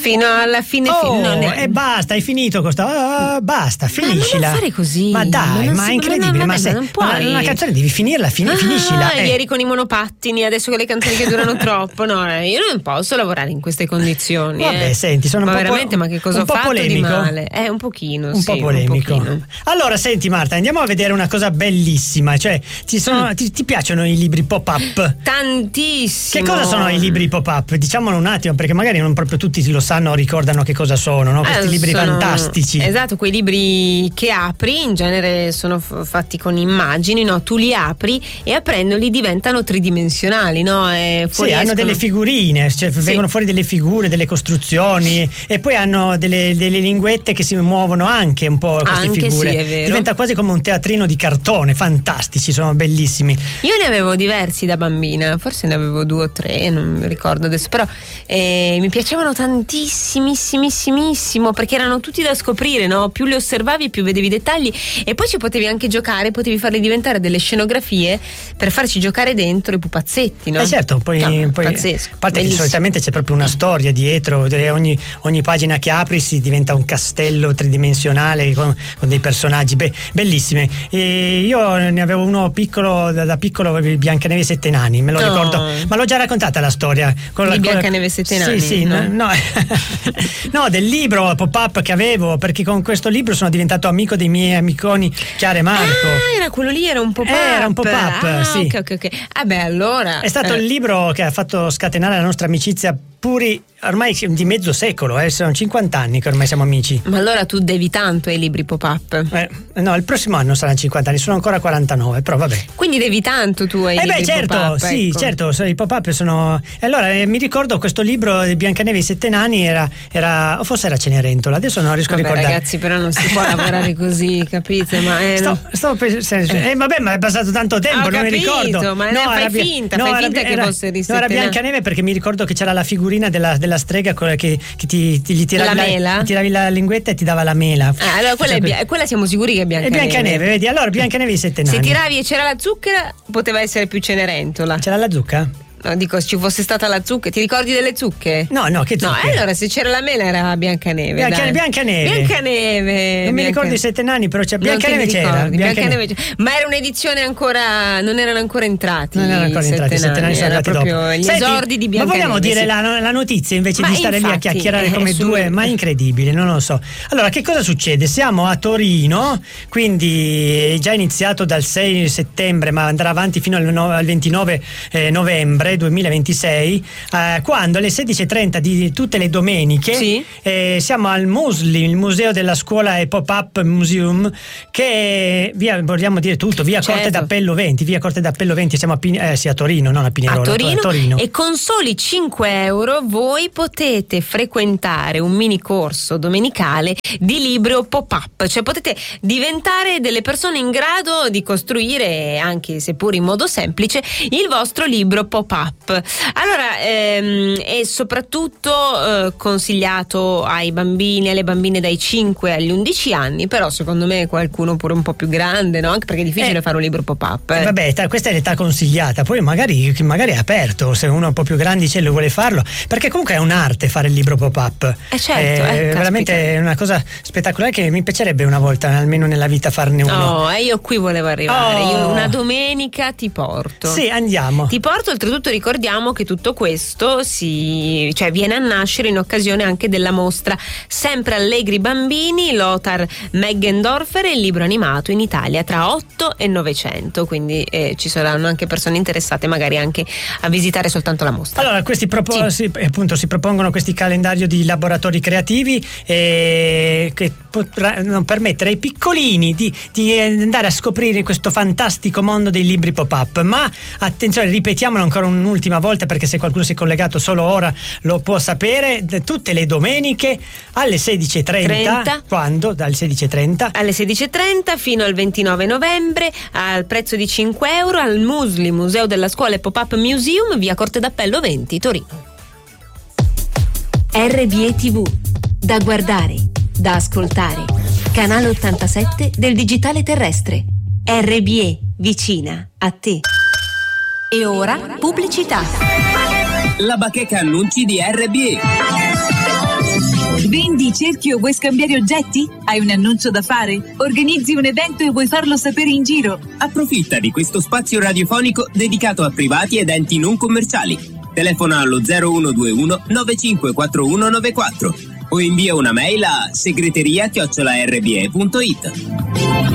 fino alla fine. E basta, hai finito questa. Basta, finiscila. Ma non fare così. Ma dai, ma è incredibile. Ma una canzone devi finirla, finiscila. Ieri con i monopattini, adesso con le canzoni che durano troppo. No, io non posso lavorare in queste condizioni. Vabbè, senti, sono un po' veramente, ma che cosa ho fatto polemico. Di male? Un pochino, un po' polemico. Un pochino. Allora, senti Marta, andiamo a vedere una cosa bellissima. Cioè, ti piacciono i libri pop-up? Tantissimo. Che cosa sono i libri pop-up? Diciamolo un attimo, perché magari non proprio tutti lo sanno o ricordano che cosa sono, no? Questi libri fantastici. Esatto, quei libri che apri, in genere sono fatti con immagini, no? Tu li apri e aprendoli diventano tridimensionali, no? Sì, hanno delle figurine, cioè vengono fuori delle figure, delle costruzioni, e poi hanno delle linguette che si muovono anche un po' queste figure. Sì, è vero. Diventa quasi come un teatrino di cartone, fantastici, sono bellissimi. Io ne avevo diversi da bambina, forse ne avevo 2 o 3, non mi ricordo adesso, però mi piacevano tantissimissimo, perché erano tutti da scoprire, no? Più li osservavi più vedevi i dettagli, e poi ci potevi anche giocare, potevi farli diventare delle scenografie per farci giocare dentro i pupazzetti, no? Certo, poi pazzesco, a parte che solitamente c'è proprio una storia dietro, ogni pagina che apri si diventa un castello tridimensionale con dei personaggi bellissimi. E io ne avevo uno piccolo, da piccolo, Biancaneve e 7 nani, me lo ricordo, ma l'ho già raccontata la storia di Biancaneve e 7 nani. Sì, no, del libro pop-up che avevo, perché con questo libro sono diventato amico dei miei amiconi Chiara e Marco. Era quello lì, era un pop-up. Era un pop-up, sì. Ok. Allora è stato il libro che ha fatto scatenare la nostra amicizia puri ormai di mezzo secolo, sono 50 anni che ormai siamo amici. Ma allora tu devi tanto ai libri pop-up? No, il prossimo anno saranno 50 anni, sono ancora 49, però vabbè. Quindi devi tanto tu ai libri pop-up? Sì, ecco. certo, i pop-up sono. Allora mi ricordo questo libro di Biancaneve e i 7 nani era o forse era Cenerentola, adesso non riesco a ricordare. Ragazzi, però non si può lavorare così, capite? Ma vabbè, ma è passato tanto tempo, non mi ricordo. Ma fai finta che fosse di 7 nani. No, era Biancaneve, perché mi ricordo che c'era la figurina della strega che gli tiravi la linguetta e ti dava la mela. Allora quella siamo sicuri che è Biancaneve. È Biancaneve, vedi? Allora Biancaneve e i 7 nani. Se tiravi e c'era la zucchera, poteva essere più Cenerentola. C'era la zucca? No, dico, ci fosse stata la zucca. Ti ricordi delle zucche? No, che zucche? No, allora se c'era la mela era Biancaneve. Biancaneve. Non mi ricordo i 7 nani, però c'è Biancaneve c'era. Ma era un'edizione ancora, non erano ancora entrati. Non erano ancora entrati, i 7 nani sono arrivati dopo. Gli esordi di Biancaneve. Ma vogliamo dire la notizia invece di stare lì a chiacchierare come due? Ma è incredibile, non lo so. Allora, che cosa succede? Siamo a Torino, quindi è già iniziato dal 6 settembre, ma andrà avanti fino al 29 novembre 2026, quando alle 16:30 di tutte le domeniche siamo al MUSLI, il museo della scuola e Pop-Up Museum, che vogliamo dire tutto, via Corte d'Appello 20, siamo a Torino, non a Pinerolo, a Torino. E con soli 5 euro voi potete frequentare un mini corso domenicale di libro pop-up, cioè potete diventare delle persone in grado di costruire, anche seppur in modo semplice, il vostro libro pop-up. Allora è soprattutto consigliato ai bambini e alle bambine dai 5 agli 11 anni, però secondo me qualcuno pure un po' più grande, no? Anche perché è difficile fare un libro pop-up. Vabbè, questa è l'età consigliata, poi magari è aperto, se uno è un po' più grandicello vuole farlo, perché comunque è un'arte fare il libro pop-up. Certo, veramente è una cosa spettacolare che mi piacerebbe una volta, almeno nella vita, farne uno. Io qui volevo arrivare, io una domenica ti porto. Sì, andiamo. Ti porto, oltretutto ricordiamo che tutto questo viene a nascere in occasione anche della mostra Sempre Allegri Bambini, Lothar Meggendorfer, e il libro animato in Italia tra 8 e 900, quindi ci saranno anche persone interessate magari anche a visitare soltanto la mostra. Allora si propongono questi calendario di laboratori creativi che potranno permettere ai piccolini di andare a scoprire questo fantastico mondo dei libri pop-up, ma attenzione, ripetiamolo ancora un'ultima volta, perché se qualcuno si è collegato solo ora lo può sapere, tutte le domeniche alle 16:30. Quando? Dal 16:30 alle 16:30 fino al 29 novembre al prezzo di 5 euro al MUSLI, Museo della Scuola e Pop-Up Museum, via Corte d'Appello 20, Torino. RBE TV, da guardare, da ascoltare, canale 87 del digitale terrestre. RBE, vicina a te. E ora pubblicità. La bacheca annunci di RBE. cerchi o vuoi scambiare oggetti? Hai un annuncio da fare? Organizzi un evento e vuoi farlo sapere in giro? Approfitta di questo spazio radiofonico dedicato a privati ed enti non commerciali. Telefona allo 0121 954194 o invia una mail a segreteria@rbe.it.